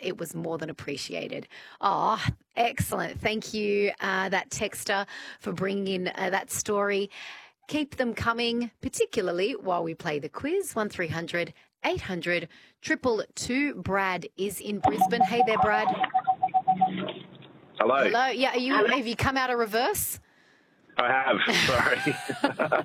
it was more than appreciated. Oh, excellent. Thank you, that texter, for bringing in that story. Keep them coming, particularly while we play the quiz. 1300 800 222. Brad is in Brisbane. Hey there, Brad. Hello. Hello. Yeah, have you come out of reverse? I have. Sorry.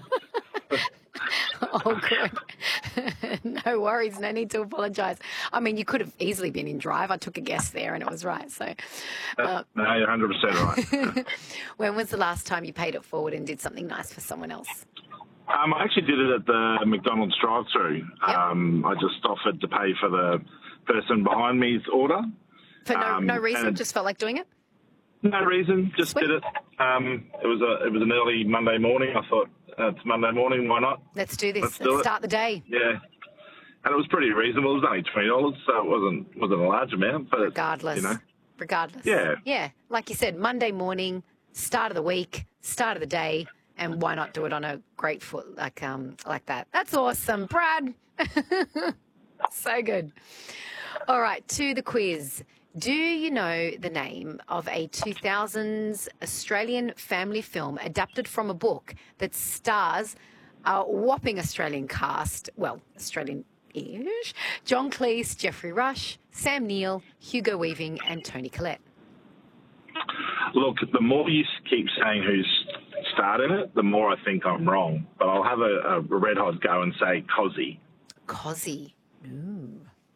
Oh, good. No worries. No need to apologise. I mean, you could have easily been in drive. I took a guess there and it was right. So, No, you're 100% right. When was the last time you paid it forward and did something nice for someone else? I actually did it at the McDonald's drive-through. Yep. I just offered to pay for the person behind me's order. For no reason? Just felt like doing it? No reason. Just Sweet. did it. It was an early Monday morning. I thought, it's Monday morning, why not? Let's do this. Let's do it. Start the day. Yeah. And it was pretty reasonable. It was only $20, so it wasn't a large amount. But Regardless. You know. Regardless. Yeah. Yeah. Like you said, Monday morning, start of the week, start of the day, and why not do it on a great foot like that? That's awesome, Brad. So good. All right, to the quiz. Do you know the name of a 2000s Australian family film adapted from a book that stars a whopping Australian cast, well, Australian-ish, John Cleese, Geoffrey Rush, Sam Neill, Hugo Weaving and Toni Collette? Look, the more you keep saying who's starred in it, the more I think I'm wrong. But I'll have a red hot go and say Cozzy. Cozzy. Ooh.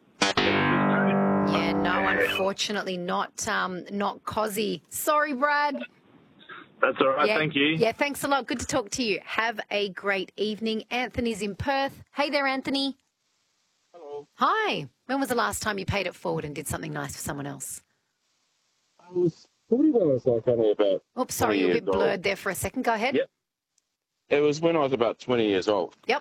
Yeah, no, unfortunately not Cozzy. Sorry, Brad. That's all right, Yeah, thank you. Yeah, thanks a lot. Good to talk to you. Have a great evening. Anthony's in Perth. Hey there, Anthony. Hello. Hi. When was the last time you paid it forward and did something nice for someone else? I was probably when I was like only about. Oops, sorry, 20 you're a years bit blurred old. there for a second. Go ahead. Yep. It was when I was about 20 years old, Yep.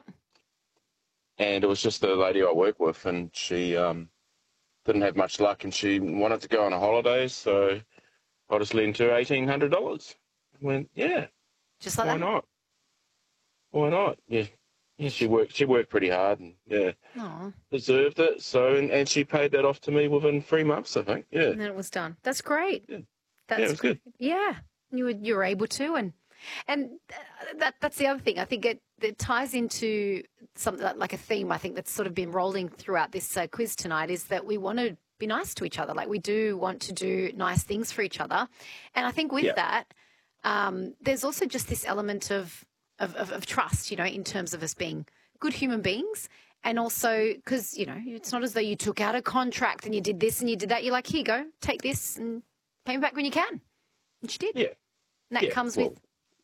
and it was just the lady I work with, and she didn't have much luck, and she wanted to go on a holiday, so I just lent her $1,800. Went, yeah, Just like why that? not? Why not? Yeah. Yeah, she worked pretty hard, and yeah, Aw. deserved it. So, and she paid that off to me within 3 months, I think. Yeah. And then it was done. That's great. Yeah. That's Yeah, it was good. Yeah, you were able to, and that's the other thing. I think it ties into something like a theme. I think that's sort of been rolling throughout this quiz tonight is that we want to be nice to each other. Like we do want to do nice things for each other, and I think with that, there's also just this element of trust, you know, in terms of us being good human beings. And also, because, you know, it's not as though you took out a contract and you did this and you did that. You're like, here you go, take this and pay me back when you can. And she did. Yeah. And that comes with,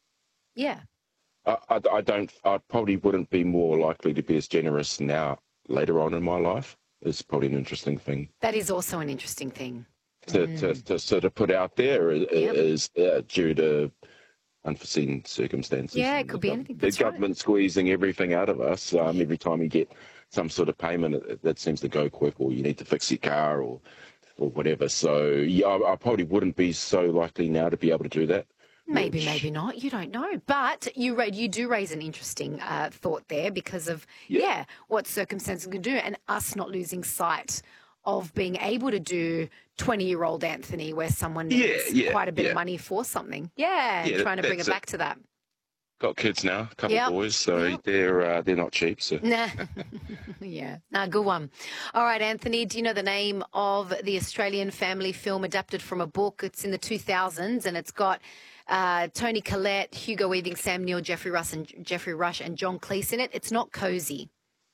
I probably wouldn't be more likely to be as generous now, later on in my life. It's probably an interesting thing That is also an interesting thing. to sort of put out there is due to unforeseen circumstances. Yeah, it could be anything. That's the right. government squeezing everything out of us. Every time you get some sort of payment that seems to go quick, or you need to fix your car or whatever. So yeah, I probably wouldn't be so likely now to be able to do that. Maybe, maybe not. You don't know. But you do raise an interesting thought there because of, what circumstances can do and us not losing sight of being able to do 20-year-old Anthony where someone needs quite a bit of money for something. Trying to bring it back to that. Got kids now, a couple of boys, so they're not cheap. So. Nah. Good one. All right, Anthony, do you know the name of the Australian family film adapted from a book? It's in the 2000s and it's got Toni Collette, Hugo Weaving, Sam Neill, Geoffrey Rush and John Cleese in it. It's not cozy.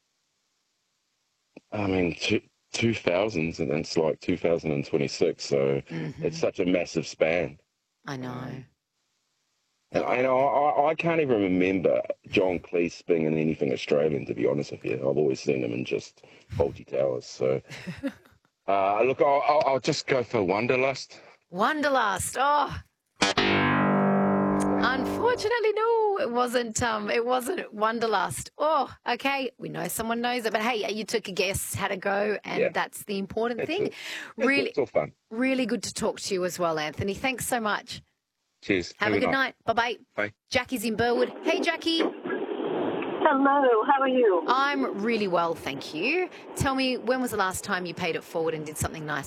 I mean, 2000s, and it's like 2026, so it's such a massive span. I know. And I can't even remember John Cleese being in anything Australian, to be honest with you. I've always seen him in just Fawlty Towers. So, look, I'll just go for Wanderlust. Wanderlust. Oh. Unfortunately, no, it wasn't. It wasn't Wanderlust. Oh, okay. We know someone knows it, but hey, you took a guess, had a go, and that's the important thing. Really, it's all fun. Really good to talk to you as well, Anthony. Thanks so much. Cheers. Have a good night. Bye-bye. Bye. Jackie's in Burwood. Hey, Jackie. Hello, how are you? I'm really well, thank you. Tell me, when was the last time you paid it forward and did something nice